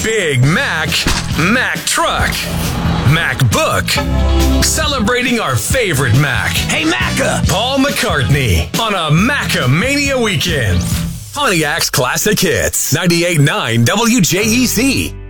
Big Mac, Mac Truck, Mac Book. Celebrating our favorite Mac. Hey, Macca! Paul McCartney on a Macca-mania weekend. Pontiac's Classic Hits, 98.9 WJEC.